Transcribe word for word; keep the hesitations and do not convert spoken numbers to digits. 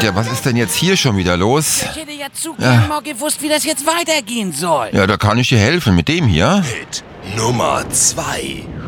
Ja, was ist denn jetzt hier schon wieder los? Ich hätte ja zu gern mal gewusst, wie das jetzt weitergehen soll. Ja, da kann ich dir helfen. Mit dem hier? Hit Nummer zwei.